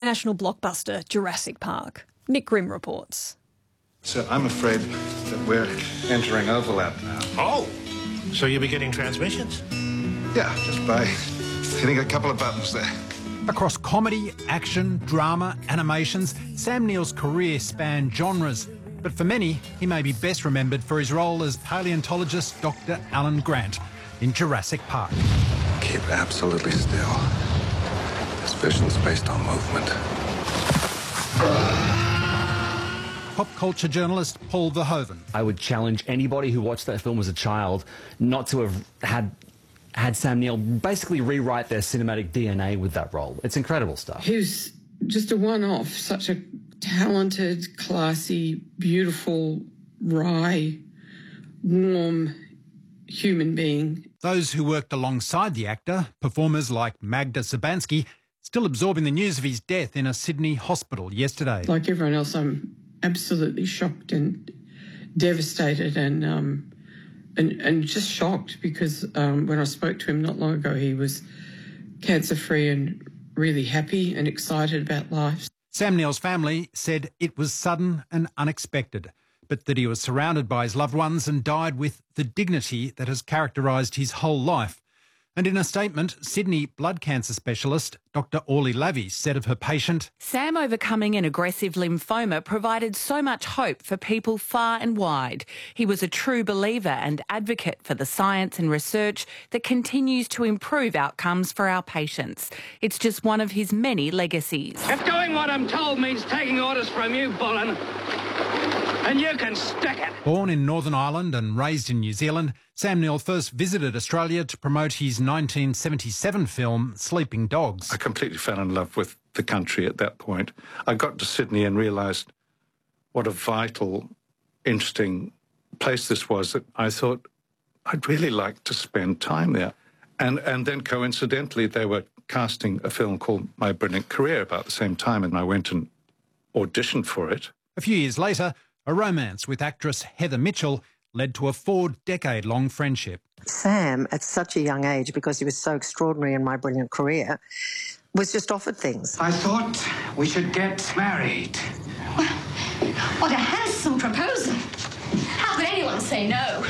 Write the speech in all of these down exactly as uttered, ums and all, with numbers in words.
international blockbuster Jurassic Park. Nick Grimm reports. So I'm afraid that we're entering overlap now. Oh, so you'll be getting transmissions? Yeah, just by hitting a couple of buttons there. Across comedy, action, drama, animations, Sam Neill's career spanned genres. But for many, he may be best remembered for his role as paleontologist Doctor Alan Grant in Jurassic Park. Keep absolutely still. This vision's based on movement. Pop culture journalist Paul Verhoeven. I would challenge anybody who watched that film as a child not to have had had Sam Neill basically rewrite their cinematic D N A with that role. It's incredible stuff. He was just a one-off, such a talented, classy, beautiful, wry, warm human being. Those who worked alongside the actor, performers like Magda Szubanski, still absorbing the news of his death in a Sydney hospital yesterday. Like everyone else, I'm absolutely shocked and devastated and um, and, and just shocked because um, when I spoke to him not long ago, he was cancer-free and really happy and excited about life. Sam Neill's family said it was sudden and unexpected, but that he was surrounded by his loved ones and died with the dignity that has characterised his whole life. And in a statement, Sydney blood cancer specialist Doctor Orly Lavie said of her patient, Sam overcoming an aggressive lymphoma provided so much hope for people far and wide. He was a true believer and advocate for the science and research that continues to improve outcomes for our patients. It's just one of his many legacies. If doing what I'm told means taking orders from you, Bullen, and you can stick it. Born in Northern Ireland and raised in New Zealand, Sam Neill first visited Australia to promote his nineteen seventy-seven film Sleeping Dogs. I completely fell in love with the country at that point. I got to Sydney and realised what a vital, interesting place this was that I thought I'd really like to spend time there. And, and then coincidentally, they were casting a film called My Brilliant Career about the same time, and I went and auditioned for it. A few years later, a romance with actress Heather Mitchell led to a four-decade-long friendship. Sam, at such a young age, because he was so extraordinary in My Brilliant Career, was just offered things. I thought we should get married. Well, what a handsome proposal. How could anyone say no?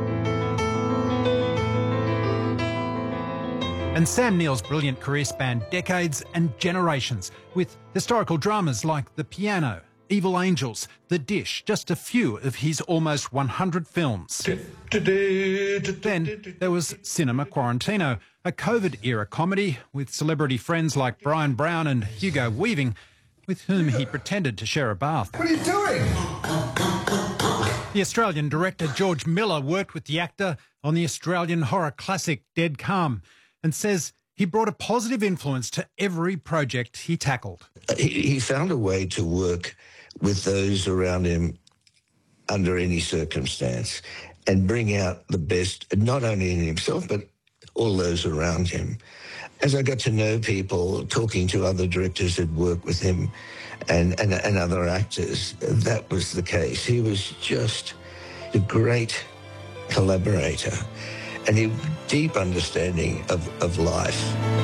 And Sam Neill's brilliant career spanned decades and generations, with historical dramas like The Piano, Evil Angels, The Dish, just a few of his almost one hundred films. Then there was Cinema Quarantino, a COVID-era comedy with celebrity friends like Brian Brown and Hugo Weaving, with whom he pretended to share a bath. What are you doing? The Australian director George Miller worked with the actor on the Australian horror classic Dead Calm and says he brought a positive influence to every project he tackled. He, he found a way to work with those around him under any circumstance and bring out the best, not only in himself, but all those around him. As I got to know people, talking to other directors who'd worked with him and, and, and other actors, that was the case. He was just a great collaborator and a deep understanding of, of life.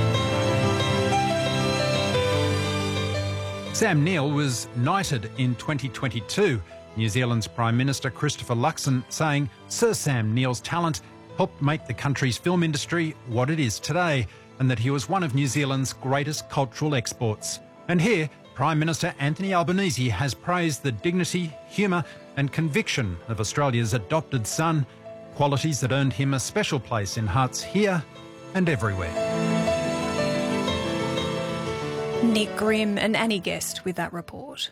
Sam Neill was knighted in twenty twenty-two, New Zealand's Prime Minister Christopher Luxon saying Sir Sam Neill's talent helped make the country's film industry what it is today, and that he was one of New Zealand's greatest cultural exports. And here, Prime Minister Anthony Albanese has praised the dignity, humour and conviction of Australia's adopted son, qualities that earned him a special place in hearts here and everywhere. Nick Grimm and Annie Guest with that report.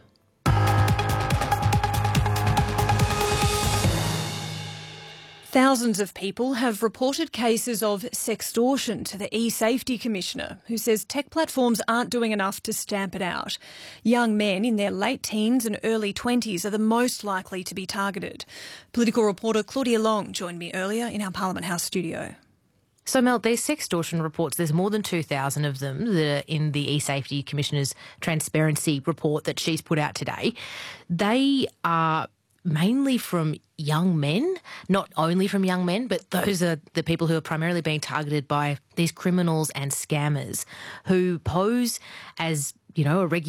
Thousands of people have reported cases of sextortion to the eSafety Commissioner, who says tech platforms aren't doing enough to stamp it out. Young men in their late teens and early twenties are the most likely to be targeted. Political reporter Claudia Long joined me earlier in our Parliament House studio. So, Mel, there's sextortion reports. There's more than two thousand of them that are in the eSafety Commissioner's transparency report that she's put out today. They are mainly from young men, not only from young men, but those are the people who are primarily being targeted by these criminals and scammers who pose as, you know, a regular